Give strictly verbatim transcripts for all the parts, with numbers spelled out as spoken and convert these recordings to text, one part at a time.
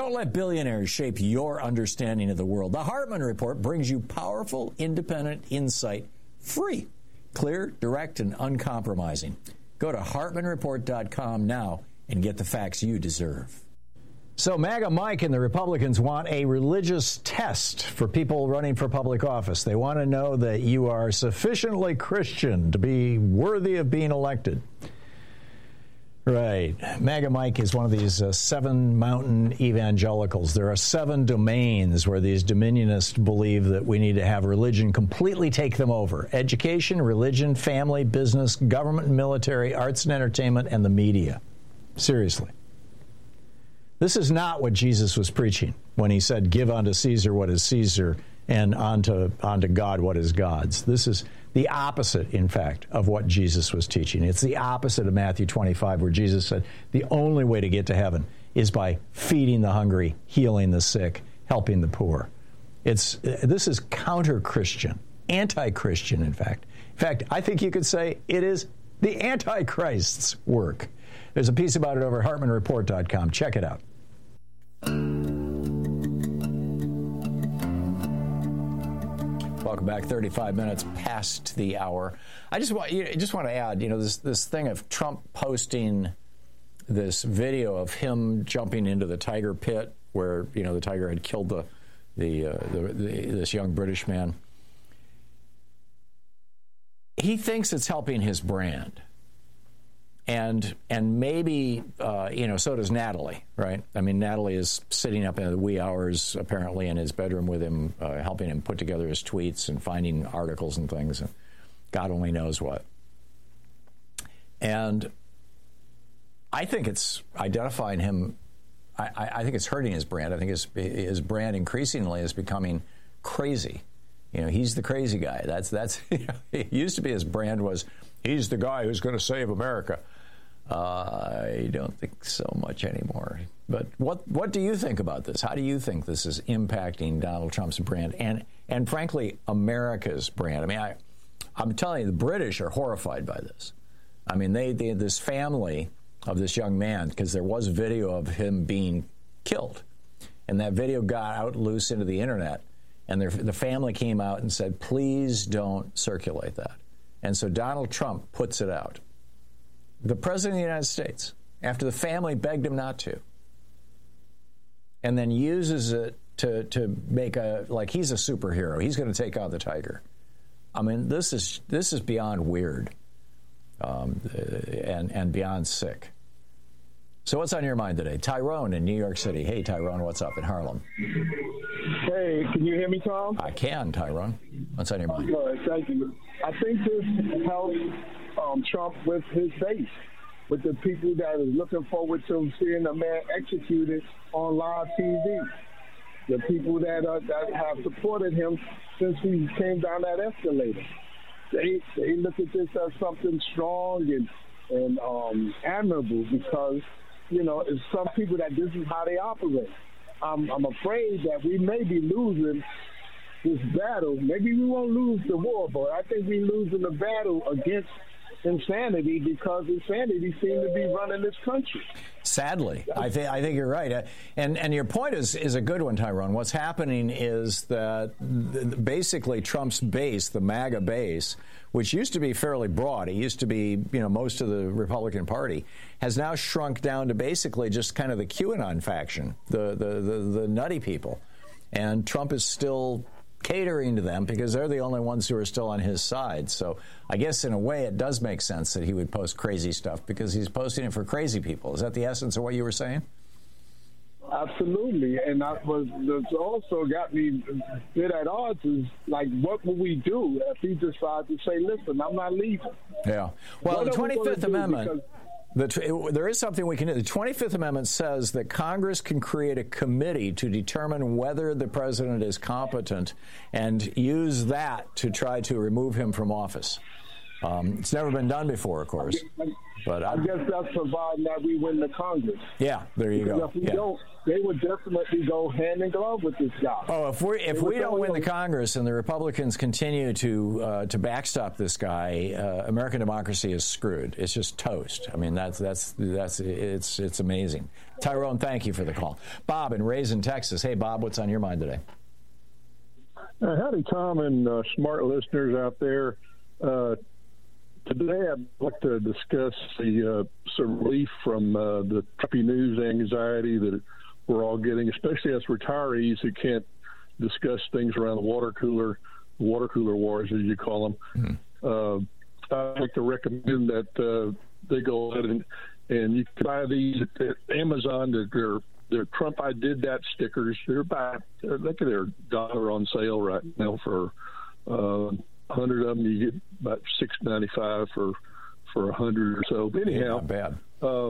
Don't let billionaires shape your understanding of the world. The Hartman Report brings you powerful, independent insight, free, clear, direct, and uncompromising. Go to Hartman Report dot com now and get the facts you deserve. So MAGA Mike and the Republicans want a religious test for people running for public office. They want to know that you are sufficiently Christian to be worthy of being elected. Right. MAGA Mike is one of these uh, seven mountain evangelicals. There are seven domains where these dominionists believe that we need to have religion completely take them over. Education, religion, family, business, government, military, arts and entertainment, and the media. Seriously. This is not what Jesus was preaching when he said, give unto Caesar what is Caesar and unto, unto God what is God's. This is the opposite, in fact, of what Jesus was teaching. It's the opposite of Matthew twenty-five, where Jesus said the only way to get to heaven is by feeding the hungry, healing the sick, helping the poor. It's this is counter-Christian, anti-Christian, in fact. In fact, I think you could say it is the Antichrist's work. There's a piece about it over at Hartman Report dot com. Check it out. Welcome back. thirty-five minutes past the hour. I just want you know, just want to add, you know, this this thing of Trump posting this video of him jumping into the tiger pit where, you know, the tiger had killed the the, uh, the, the this young British man. He thinks it's helping his brand. And and maybe, uh, you know, so does Natalie, right? I mean, Natalie is sitting up in the wee hours, apparently, in his bedroom with him, uh, helping him put together his tweets and finding articles and things, and God only knows what. And I think it's identifying him, I, I think it's hurting his brand. I think his, his brand increasingly is becoming crazy. You know, he's the crazy guy. That's, that's you know, it used to be his brand was, he's the guy who's going to save America. Uh, I don't think so much anymore. But what what do you think about this? How do you think this is impacting Donald Trump's brand and, and frankly, America's brand? I mean, I, I'm telling you, the British are horrified by this. I mean, they, they this family of this young man, because there was video of him being killed, and that video got out loose into the internet, and their, the family came out and said, please don't circulate that. And so Donald Trump puts it out. The President of the United States, after the family begged him not to, and then uses it to, to make a, like he's a superhero. He's going to take out the tiger. I mean, this is this is beyond weird um, and, and beyond sick. So what's on your mind today? Tyrone in New York City. Hey, Tyrone, what's up in Harlem? Hey, can you hear me, Tom? I can, Tyrone. What's on your mind? Good, thank you. I think this helps um, Trump with his base, with the people that is looking forward to seeing the man executed on live T V. The people that uh, that have supported him since he came down that escalator. They they look at this as something strong and and um, admirable because, you know, it's some people that this is how they operate. I'm, I'm afraid that we may be losing this battle. Maybe we won't lose the war, but I think we're losing the battle against insanity because insanity seems to be running this country. Sadly, I think I think you're right, uh, and and your point is is a good one, Tyrone. What's happening is that th- basically Trump's base, the MAGA base, which used to be fairly broad, it used to be you know most of the Republican Party, has now shrunk down to basically just kind of the QAnon faction, the the the, the nutty people, and Trump is still catering to them because they're the only ones who are still on his side. So I guess in a way it does make sense that he would post crazy stuff because he's posting it for crazy people. Is that the essence of what you were saying? Absolutely. And that was that's also got me a bit at odds is like, what will we do if he decides to say, listen, I'm not leaving? Yeah. Well, what the twenty-fifth Amendment... Because- The, it, there is something we can do. The twenty-fifth Amendment says that Congress can create a committee to determine whether the president is competent and use that to try to remove him from office. Um, it's never been done before, of course. But I, I guess that's providing that we win the Congress. Yeah, there you because go. If we yeah. don't, they would definitely go hand in glove with this guy. Oh, if we if we don't win the Congress and the Republicans continue to uh, to backstop this guy, uh, American democracy is screwed. It's just toast. I mean, that's that's that's it's it's amazing. Tyrone, thank you for the call. Bob in Raisin, Texas. Hey, Bob, what's on your mind today? Uh, howdy, Tom, and uh, smart listeners out there. Uh, today, I'd like to discuss the uh, some relief from uh, the Trumpy news anxiety that we're all getting, especially as retirees who can't discuss things around the water cooler, water cooler wars, as you call them. Mm-hmm. Uh, I'd like to recommend that uh, they go ahead and, and you can buy these at Amazon. They're They're Trump I Did That stickers. They're about, look at their dollar on sale right now for uh, one hundred of them. You get about six ninety-five for for one hundred or so. But anyhow, not bad. Uh,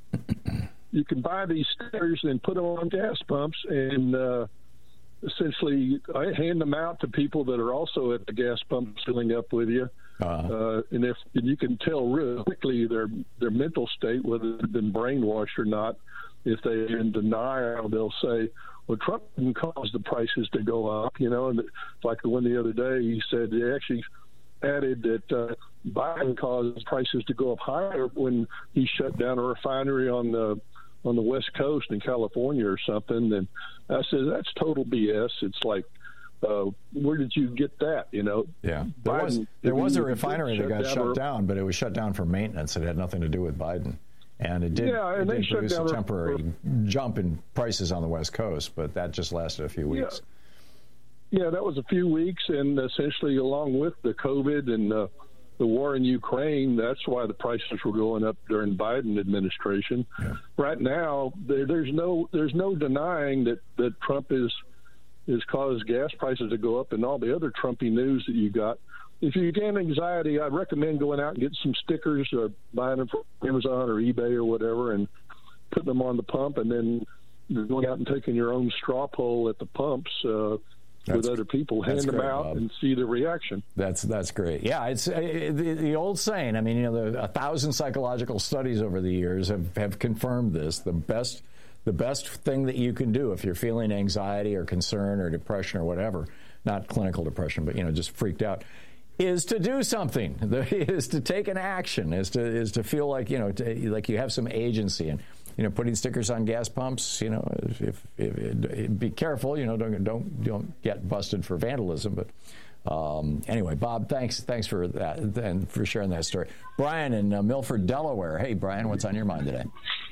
you can buy these stickers and put them on gas pumps and uh, essentially hand them out to people that are also at the gas pump filling up with you. Uh-huh. Uh, and if and you can tell real quickly their their mental state, whether they've been brainwashed or not. If they're in denial, they'll say, well, Trump didn't cause the prices to go up, you know, and like the one the other day, he said he actually added that uh, Biden caused prices to go up higher when he shut down a refinery on the on the West Coast in California or something. And I said, that's total B S. It's like, uh, where did you get that, you know? Yeah, there Biden, was, there was a refinery that got down shut or, down, but it was shut down for maintenance. It had nothing to do with Biden. And it did, yeah, and it did produce a temporary a, jump in prices on the West Coast, but that just lasted a few weeks. Yeah, yeah that was a few weeks, and essentially along with the COVID and uh, the war in Ukraine, that's why the prices were going up during Biden administration. Yeah. Right now, there, there's no there's no denying that, that Trump is has caused gas prices to go up and all the other Trumpy news that you got. If you get anxiety, I'd recommend going out and getting some stickers, or buying them from Amazon or eBay or whatever, and putting them on the pump, and then going out and taking your own straw poll at the pumps uh, with other people, hand them great, out, Bob. And see the reaction. That's that's great. Yeah, it's uh, the, the old saying. I mean, you know, the, a thousand psychological studies over the years have, have confirmed this. The best the best thing that you can do if you're feeling anxiety or concern or depression or whatever, not clinical depression, but you know, just freaked out, is to do something, is to take an action, is to is to feel like, you know, to, like you have some agency. And, you know, putting stickers on gas pumps, you know, if, if, if be careful, you know, don't don't don't get busted for vandalism. But um, anyway, Bob, thanks thanks for that and for sharing that story. Brian in uh, Milford, Delaware. Hey, Brian, what's on your mind today?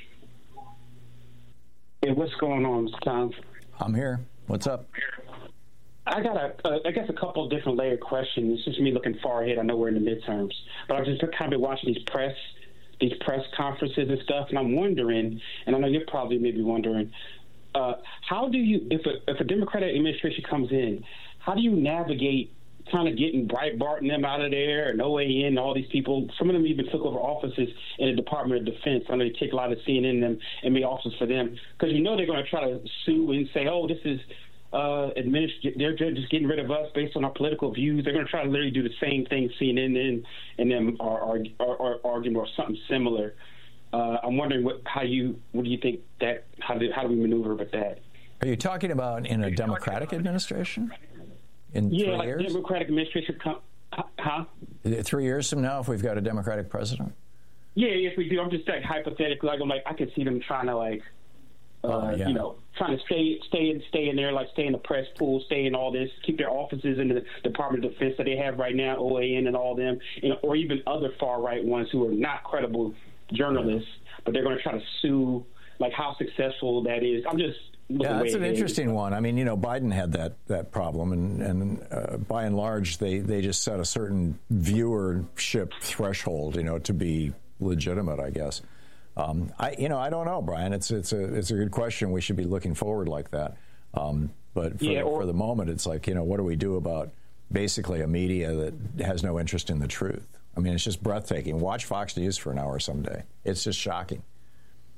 Hey, what's going on, Mister Tom? I'm here. What's up? I got a, uh, I guess a couple of different layered questions. It's just me looking far ahead. I know we're in the midterms, but I've just kind of been watching these press, these press conferences and stuff, and I'm wondering, and I know you're probably maybe wondering, uh, how do you, if a, if a Democratic administration comes in, how do you navigate kind of getting Breitbart and them out of there, and O A N, and all these people? Some of them even took over offices in the Department of Defense. I know they take a lot of C N N and them and make offices for them, because you know they're going to try to sue and say, oh, this is. Uh, administ- they're just getting rid of us based on our political views. They're going to try to literally do the same thing C N N and, and them are, are, are, are arguing or something similar. Uh, I'm wondering what, how you, what do you think that, how do, how do we maneuver with that? Are you talking about in a Democratic administration? In yeah, three like years? Democratic administration, come, huh? Three years from now, if we've got a Democratic president? Yeah, yes, we do. I'm just like hypothetically, like I'm like I could see them trying to like. Uh, oh, yeah. You know, trying to stay, stay, in, stay in there, like stay in the press pool, stay in all this, keep their offices in the Department of Defense that they have right now, O A N and all them, you know, or even other far right ones who are not credible journalists, but they're going to try to sue. Like how successful that is. I'm just yeah, that's an interesting one. I mean, you know, Biden had that that problem, and and uh, by and large, they they just set a certain viewership threshold, you know, to be legitimate, I guess. Um, I, you know, I don't know, Brian. It's it's a it's a good question. We should be looking forward like that. Um, but for, yeah, or, for the moment, it's like, you know, what do we do about basically a media that has no interest in the truth? I mean, it's just breathtaking. Watch Fox News for an hour someday. It's just shocking.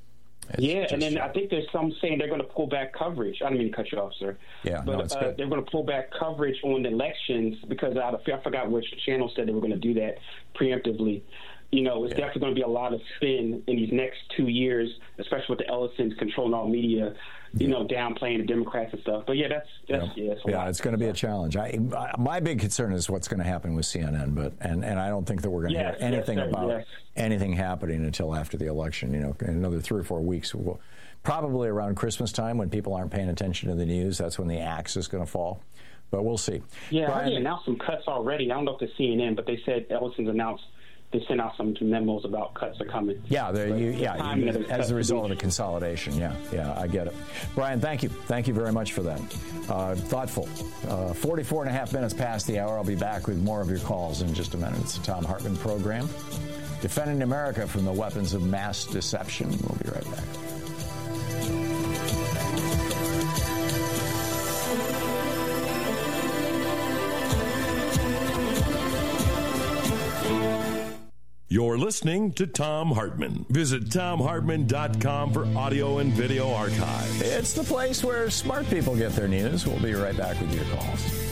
It's yeah, and then just, I think there's some saying they're going to pull back coverage. I didn't mean to cut you off, sir. Yeah, but no, it's uh, good. they're going to pull back coverage on the elections because out of, I forgot which channel said they were going to do that preemptively. You know, it's yeah. definitely going to be a lot of spin in these next two years, especially with the Ellisons controlling all media, you know, downplaying the Democrats and stuff. But, yeah, that's, that's yeah, yeah, it's, yeah, it's going to be a challenge. I, my big concern is what's going to happen with C N N, but and, and I don't think that we're going to yes, hear anything yes, sir, about yes. anything happening until after the election. You know, in another three or four weeks, we'll, probably around Christmas time when people aren't paying attention to the news. That's when the axe is going to fall. But we'll see. Yeah, Brian, I heard they announced some cuts already. I don't know if it's C N N, but they said Ellison's announced they sent out some memos about cuts are coming. Yeah, you, yeah, you, as a result of the be. consolidation. Yeah, yeah, I get it. Brian, thank you. Thank you very much for that. Uh, thoughtful. Uh, forty-four and a half minutes past the hour. I'll be back with more of your calls in just a minute. It's the Thom Hartmann program. Defending America from the weapons of mass deception. We'll be right back. You're listening to Thom Hartmann. Visit Thom Hartmann dot com for audio and video archive. It's the place where smart people get their news. We'll be right back with your calls.